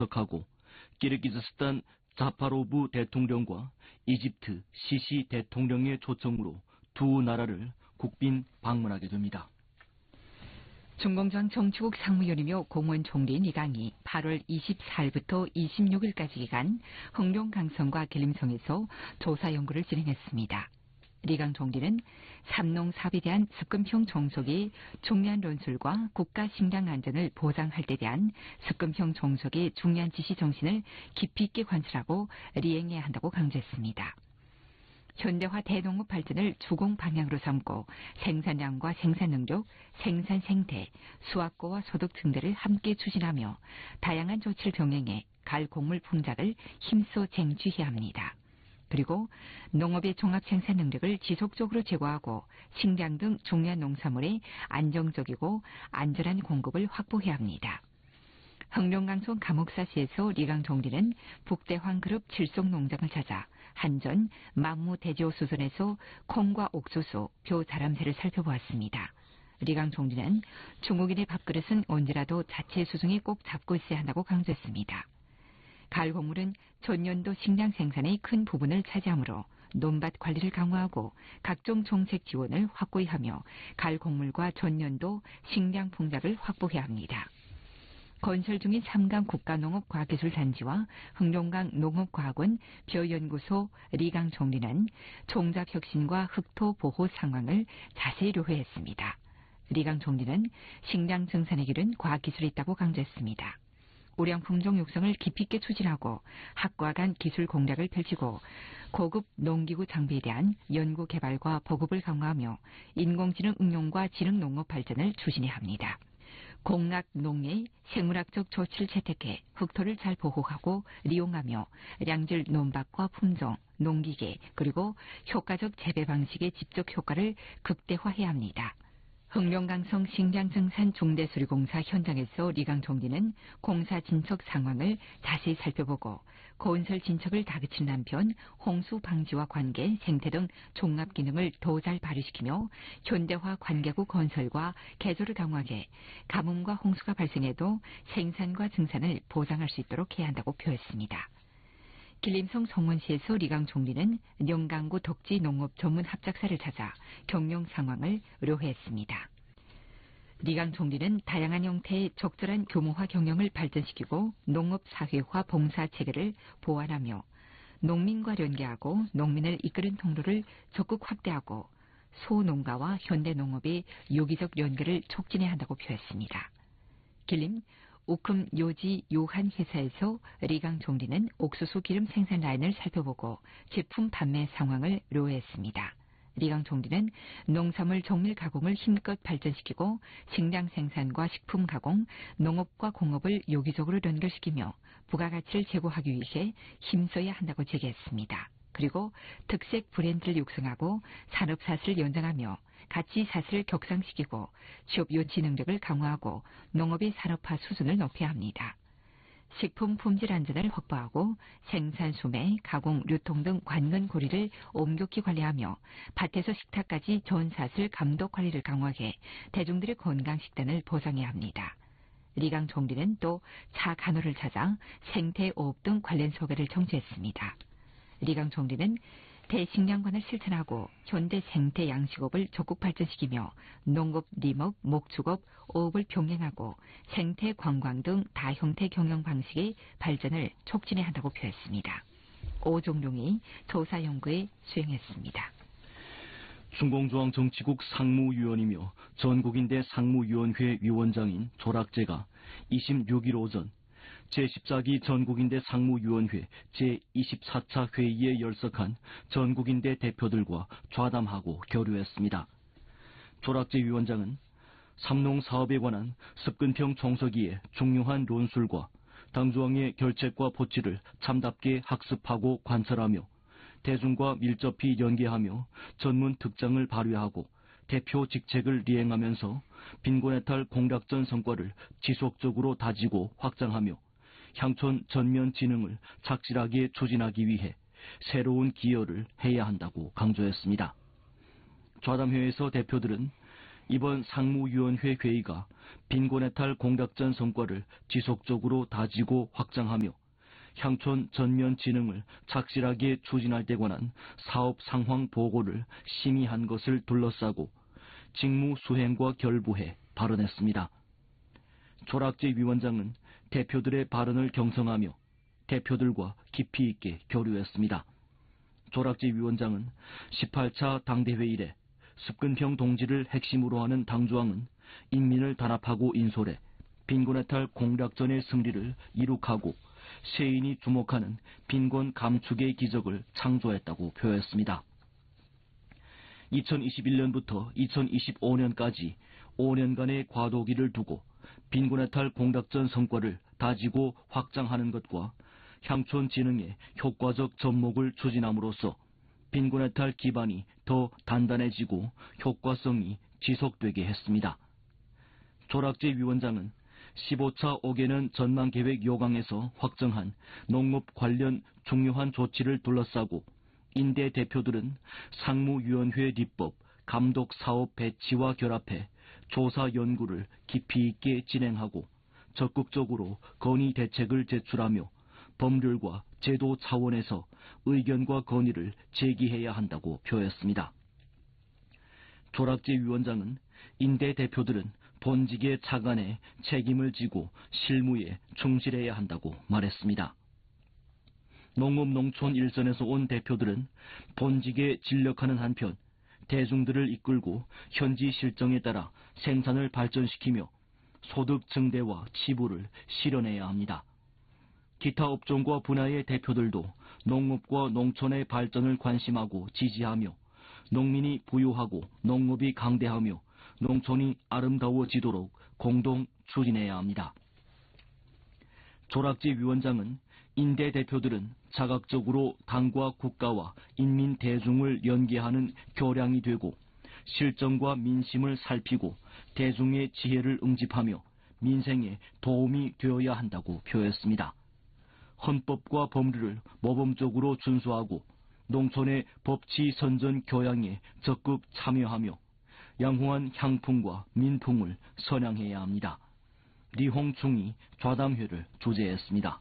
참석하고 키르기즈스탄 자파로브 대통령과 이집트 시시 대통령의 초청으로 두 나라를 국빈 방문하게 됩니다. 중공전 정치국 상무위원이며 공원 총리 리강이 8월 24일부터 26일까지 기간 흥룡강성과 길림성에서 조사 연구를 진행했습니다. 리강 총리는 삼농 사업에 대한 습금형 종속의 중요한 논술과 국가 식량 안전을 보장할 데 대한 습금형 종속의 중요한 지시 정신을 깊이 있게 관찰하고 리행해야 한다고 강조했습니다. 현대화 대농업 발전을 주공 방향으로 삼고 생산량과 생산능력, 생산 생태, 수확고와 소득 등들을 함께 추진하며 다양한 조치를 병행해 갈 곡물 풍작을 힘써 쟁취해야 합니다. 그리고 농업의 종합 생산 능력을 지속적으로 제고하고 식량 등 중요한 농산물의 안정적이고 안전한 공급을 확보해야 합니다. 흥룡강송 감옥사시에서 리강 총리는 북대황 그룹 칠송농장을 찾아 한전, 만무 대지호수선에서 콩과 옥수수, 벼 자람새를 살펴보았습니다. 리강 총리는 중국인의 밥그릇은 언제라도 자체 수중에 꼭 잡고 있어야 한다고 강조했습니다. 가을 곡물은 전년도 식량 생산의 큰 부분을 차지하므로 논밭 관리를 강화하고 각종 정책 지원을 확고히 하며 가을 곡물과 전년도 식량 풍작을 확보해야 합니다. 건설 중인 삼강 국가농업과학기술단지와 흥룡강 농업과학원 벼연구소 리강 총리는 종작 혁신과 흑토 보호 상황을 자세히 료회했습니다. 리강 총리는 식량 증산의 길은 과학기술이 있다고 강조했습니다. 우량 품종 육성을 깊이 있게 추진하고 학과 간 기술 공략을 펼치고 고급 농기구 장비에 대한 연구 개발과 보급을 강화하며 인공지능 응용과 지능 농업 발전을 추진해야 합니다. 공락 농의 생물학적 조치를 채택해 흑토를 잘 보호하고 이용하며 양질 논밭과 품종, 농기계 그리고 효과적 재배 방식의 지적 효과를 극대화해야 합니다. 흥룡강성 식량증산 중대수리공사 현장에서 리강 총리는 공사 진척 상황을 자세히 살펴보고 건설 진척을 다그치는 한편 홍수 방지와 관계, 생태 등 종합 기능을 더 잘 발휘시키며 현대화 관계구 건설과 개조를 강화해 가뭄과 홍수가 발생해도 생산과 증산을 보장할 수 있도록 해야 한다고 표했습니다. 길림성 성원시에서 리강 총리는 영강구 덕지 농업 전문 합작사를 찾아 경영 상황을 의뢰했습니다. 리강 총리는 다양한 형태의 적절한 규모화 경영을 발전시키고 농업 사회화 봉사 체계를 보완하며 농민과 연계하고 농민을 이끄는 통로를 적극 확대하고 소농가와 현대농업의 유기적 연계를 촉진해야 한다고 표했습니다. 길림 우큼 요지 요한 회사에서 리강 총리는 옥수수 기름 생산 라인을 살펴보고 제품 판매 상황을 료했습니다. 리강 총리는 농산물 정밀 가공을 힘껏 발전시키고 식량 생산과 식품 가공, 농업과 공업을 유기적으로 연결시키며 부가가치를 제고하기 위해 힘써야 한다고 제기했습니다. 그리고 특색 브랜드를 육성하고 산업사슬을 연장하며 가치사슬을 격상시키고 취업 유치 능력을 강화하고 농업의 산업화 수준을 높여야 합니다. 식품 품질 안전을 확보하고 생산, 소매, 가공, 유통 등 관건 고리를 엄격히 관리하며 밭에서 식탁까지 전사슬 감독 관리를 강화해 대중들의 건강 식단을 보장해야 합니다. 리강 총리는 또 차 간호를 찾아 생태오업 등 관련 소개를 청취했습니다. 리강 총리는 대식량관을 실천하고 현대 생태 양식업을 적극 발전시키며 농업,林업, 목축업, 어업을 병행하고 생태 관광 등 다형태 경영 방식의 발전을 촉진해야 한다고 표했습니다. 오종룡이 조사 연구에 수행했습니다. 중공중앙정치국 상무위원이며 전국인대 상무위원회 위원장인 조락재가 26일 오전 제14기 전국인대 상무위원회 제24차 회의에 열석한 전국인대 대표들과 좌담하고 교류했습니다. 조락재 위원장은 삼농사업에 관한 습근평 종서기의 중요한 논술과 당조항의 결책과 보치를 참답게 학습하고 관찰하며 대중과 밀접히 연계하며 전문 특장을 발휘하고 대표 직책을 이행하면서 빈곤해탈 공략전 성과를 지속적으로 다지고 확장하며 향촌 전면 진흥을 착실하게 추진하기 위해 새로운 기여를 해야 한다고 강조했습니다. 좌담회에서 대표들은 이번 상무위원회 회의가 빈곤해탈 공작전 성과를 지속적으로 다지고 확장하며 향촌 전면 진흥을 착실하게 추진할 데 관한 사업 상황 보고를 심의한 것을 둘러싸고 직무 수행과 결부해 발언했습니다. 조락재 위원장은 대표들의 발언을 경청하며 대표들과 깊이 있게 교류했습니다. 조락재 위원장은 18차 당대회 이래 습근평 동지를 핵심으로 하는 당조항은 인민을 단합하고 인솔해 빈곤해탈 공작전의 승리를 이룩하고 세인이 주목하는 빈곤 감축의 기적을 창조했다고 표했습니다. 2021년부터 2025년까지 5년간의 과도기를 두고 빈곤해탈 공작전 성과를 다지고 확장하는 것과 향촌 진흥의 효과적 접목을 추진함으로써 빈곤해탈 기반이 더 단단해지고 효과성이 지속되게 했습니다. 조락재 위원장은 15차 5개년 전망계획 요강에서 확정한 농업 관련 중요한 조치를 둘러싸고 인대 대표들은 상무위원회 입법, 감독 사업 배치와 결합해 조사 연구를 깊이 있게 진행하고 적극적으로 건의 대책을 제출하며 법률과 제도 차원에서 의견과 건의를 제기해야 한다고 표했습니다. 조락재 위원장은 인대 대표들은 본직에 차관해 책임을 지고 실무에 충실해야 한다고 말했습니다. 농업 농촌 일선에서 온 대표들은 본직에 진력하는 한편 대중들을 이끌고 현지 실정에 따라 생산을 발전시키며 소득 증대와 치부를 실현해야 합니다. 기타 업종과 분야의 대표들도 농업과 농촌의 발전을 관심하고 지지하며 농민이 부유하고 농업이 강대하며 농촌이 아름다워지도록 공동 추진해야 합니다. 조락재 위원장은 인대 대표들은 자각적으로 당과 국가와 인민 대중을 연계하는 교량이 되고 실정과 민심을 살피고 대중의 지혜를 응집하며 민생에 도움이 되어야 한다고 표했습니다. 헌법과 법률을 모범적으로 준수하고 농촌의 법치 선전 교양에 적극 참여하며 양호한 향풍과 민풍을 선양해야 합니다. 리홍충이 좌담회를 주재했습니다.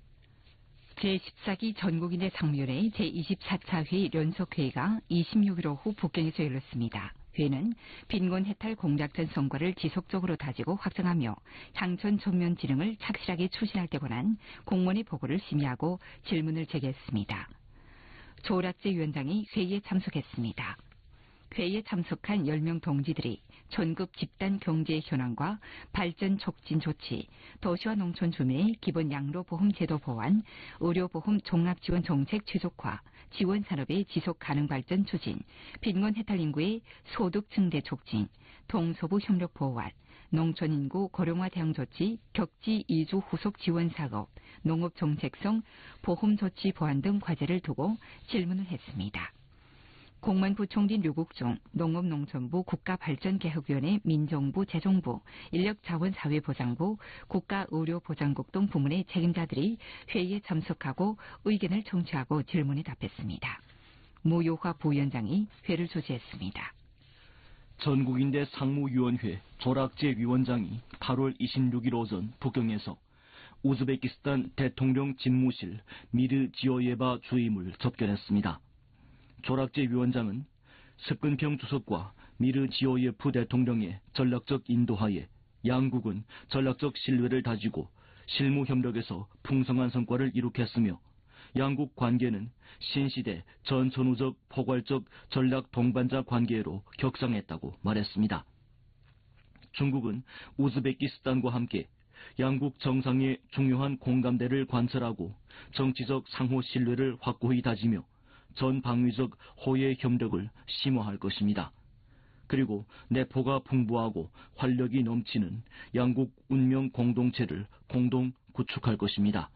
제14기 전국인대 상무위원회 제24차 회의 연속회의가 26일 오후 북경에서 열렸습니다. 회의는 빈곤 해탈 공작전 성과를 지속적으로 다지고 확장하며 향촌 전면 진흥을 착실하게 추진할 데 관한 공무원의 보고를 심의하고 질문을 제기했습니다. 조락재 위원장이 회의에 참석했습니다. 회의에 참석한 10명 동지들이 전국 집단 경제 현황과 발전 촉진 조치, 도시와 농촌 주민의 기본 양로보험 제도 보완, 의료보험 종합지원 정책 최적화, 지원 산업의 지속 가능 발전 추진, 빈곤 해탈 인구의 소득 증대 촉진, 동서부 협력 보완, 농촌 인구 고령화 대응 조치, 격지 이주 후속 지원 사업, 농업 정책성 보험 조치 보완 등 과제를 두고 질문을 했습니다. 공무원부 총진 류국종, 농업농촌부 국가발전개혁위원회 민정부 재정부, 인력자원사회보장부, 국가의료보장국 등 부문의 책임자들이 회의에 참석하고 의견을 청취하고 질문에 답했습니다. 무효화 부위원장이 회를 주재했습니다. 전국인대 상무위원회 조락재 위원장이 8월 26일 오전 북경에서 우즈베키스탄 대통령 집무실 미르지오예바 주임을 접견했습니다. 조락재 위원장은 습근평 주석과 미르지오예프 대통령의 전략적 인도하에 양국은 전략적 신뢰를 다지고 실무 협력에서 풍성한 성과를 이룩했으며 양국 관계는 신시대 전천후적 포괄적 전략 동반자 관계로 격상했다고 말했습니다. 중국은 우즈베키스탄과 함께 양국 정상의 중요한 공감대를 관철하고 정치적 상호 신뢰를 확고히 다지며 전방위적 호혜 협력을 심화할 것입니다. 그리고 내포가 풍부하고 활력이 넘치는 양국 운명 공동체를 공동 구축할 것입니다.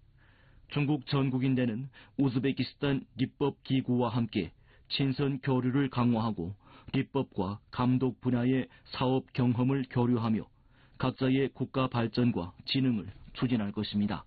중국 전국인대는 우즈베키스탄立법기구와 함께 친선 교류를 강화하고立법과 감독 분야의 사업 경험을 교류하며 각자의 국가 발전과 진흥을 추진할 것입니다.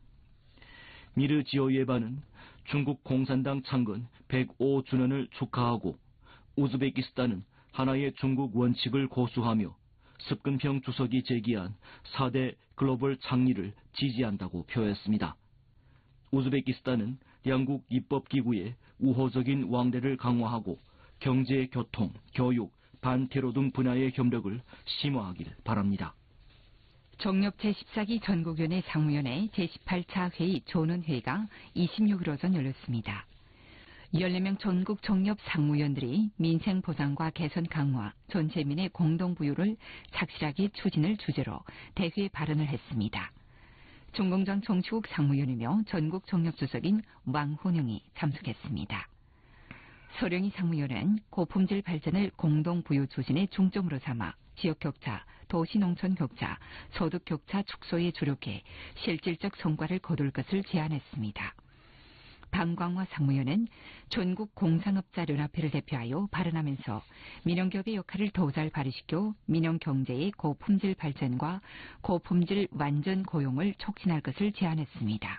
미르지오예바는 중국 공산당 창건 105주년을 축하하고 우즈베키스탄은 하나의 중국 원칙을 고수하며 습근평 주석이 제기한 4대 글로벌 창리를 지지한다고 표했습니다. 우즈베키스탄은 양국 입법기구의 우호적인 왕래를 강화하고 경제, 교통, 교육, 반테러 등 분야의 협력을 심화하길 바랍니다. 정렵 제14기 전국위원회 상무위원회 제18차 회의 조논회의가 26일 오전 열렸습니다. 14명 전국 정렵 상무위원들이 민생 보장과 개선 강화, 전체민의 공동부유를 착실하게 추진을 주제로 대회 발언을 했습니다. 중공장 정치국 상무위원이며 전국 정렵 주석인 왕호령이 참석했습니다. 서령희 상무위원은 고품질 발전을 공동부유 추진의 중점으로 삼아 지역격차, 도시농촌격차, 소득격차 축소에 주력해 실질적 성과를 거둘 것을 제안했습니다. 방광화 상무위원은 전국 공산업자연합회를 대표하여 발언하면서 민영기업의 역할을 더 잘 발휘시켜 민영경제의 고품질 발전과 고품질 완전 고용을 촉진할 것을 제안했습니다.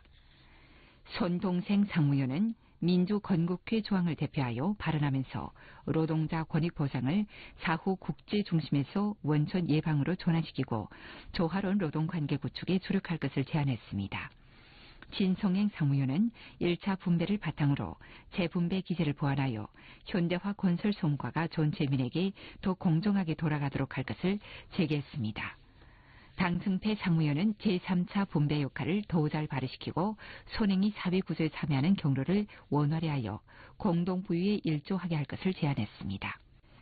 손동생 상무위원은 민주건국회 조항을 대표하여 발언하면서 노동자 권익 보장을 사후 국제 중심에서 원천 예방으로 전환시키고 조화로운 노동관계 구축에 주력할 것을 제안했습니다. 진성행 상무위원은 1차 분배를 바탕으로 재분배 기제를 보완하여 현대화 건설 성과가 전체민에게 더 공정하게 돌아가도록 할 것을 제기했습니다. 당승패 상무위원은 제3차 분배 역할을 더 잘 발휘시키고 손행이 사회구조에 참여하는 경로를 원활히하여 공동부유에 일조하게 할 것을 제안했습니다.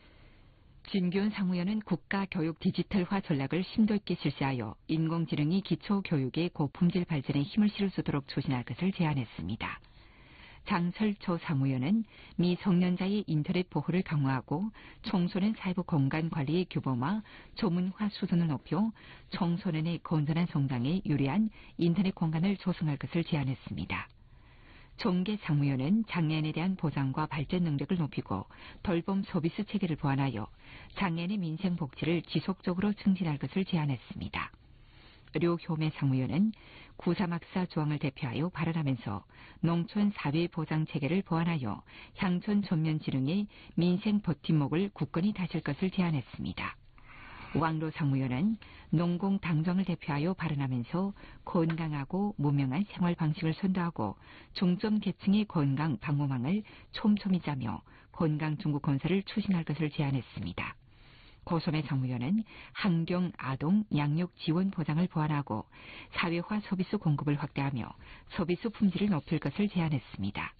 진교훈 상무위원은 국가교육 디지털화 전략을 심도 있게 실시하여 인공지능이 기초교육의 고품질 발전에 힘을 실을 수 있도록 추진할 것을 제안했습니다. 장설초 상무위원은 미성년자의 인터넷 보호를 강화하고 청소년 사회부 공간 관리의 규범화, 조문화 수준을 높여 청소년의 건전한 성장에 유리한 인터넷 공간을 조성할 것을 제안했습니다. 종계 상무위원은 장애인에 대한 보장과 발전 능력을 높이고 돌봄 서비스 체계를 보완하여 장애인의 민생 복지를 지속적으로 증진할 것을 제안했습니다. 류효매 상무위원은 구사막사 조항을 대표하여 발언하면서 농촌 사회보장 체계를 보완하여 향촌 전면지능의 민생 버팀목을 굳건히 다질 것을 제안했습니다. 왕로 상무위원은 농공당정을 대표하여 발언하면서 건강하고 무명한 생활 방식을 선도하고 중점 계층의 건강 방호망을 촘촘히 짜며 건강 중국 건설을 추진할 것을 제안했습니다. 고소매 상무위원은 환경, 아동, 양육 지원 보장을 보완하고 사회화 서비스 공급을 확대하며 서비스 품질을 높일 것을 제안했습니다.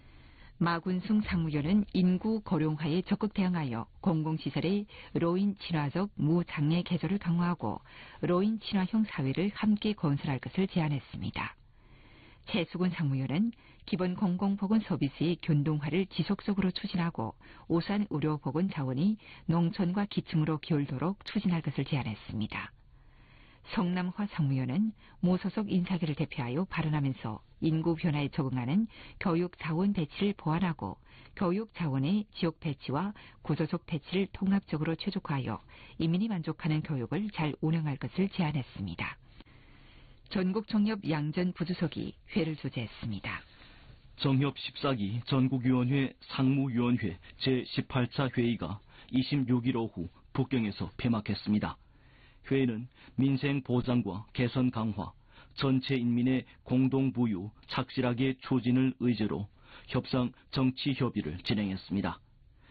마군승 상무위원은 인구 고령화에 적극 대응하여 공공시설의 노인 친화적 무장애 개조를 강화하고 노인 친화형 사회를 함께 건설할 것을 제안했습니다. 최수근 상무위원은 기본 공공보건 서비스의 균등화를 지속적으로 추진하고 우수한 의료보건 자원이 농촌과 기층으로 기울도록 추진할 것을 제안했습니다. 성남화 상무위원은 무소속 인사계를 대표하여 발언하면서 인구 변화에 적응하는 교육 자원 배치를 보완하고 교육 자원의 지역 배치와 구조적 배치를 통합적으로 최적화하여 인민이 만족하는 교육을 잘 운영할 것을 제안했습니다. 전국정협 양전 부주석이 회를 주재했습니다. 정협 14기 전국위원회 상무위원회 제18차 회의가 26일 오후 북경에서 폐막했습니다. 회의는 민생 보장과 개선 강화, 전체 인민의 공동부유 착실하게 추진을 의제로 협상 정치 협의를 진행했습니다.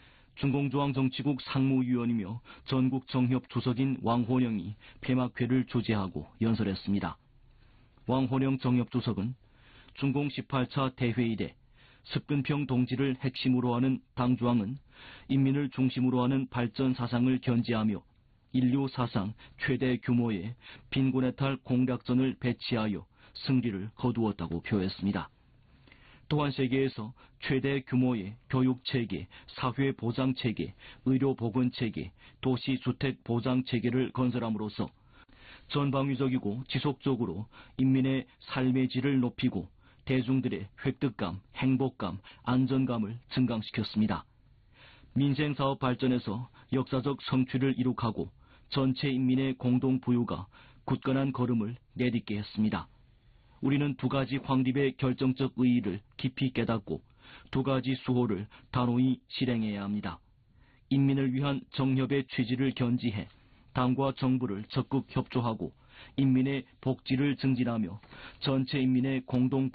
중공조항정치국 상무위원이며 전국정협 주석인 왕호령이 폐막회를 주재하고 연설했습니다. 왕호령 정협주석은 중공 18차 대회 이래 습근평 동지를 핵심으로 하는 당주항은 인민을 중심으로 하는 발전 사상을 견지하며 인류 사상 최대 규모의 빈곤해탈 공략전을 배치하여 승리를 거두었다고 표했습니다. 또한 세계에서 최대 규모의 교육체계, 사회보장체계, 의료보건체계, 도시주택보장체계를 건설함으로써 전방위적이고 지속적으로 인민의 삶의 질을 높이고 대중들의 획득감, 행복감, 안전감을 증강시켰습니다. 민생사업 발전에서 역사적 성취를 이룩하고 전체 인민의 공동부유가 굳건한 걸음을 내딛게 했습니다. 우리는 두 가지 확립의 결정적 의의를 깊이 깨닫고 두 가지 수호를 단호히 실행해야 합니다. 인민을 위한 정협의 취지를 견지해 당과 정부를 적극 협조하고 인민의 복지를 증진하며 전체 인민의 공동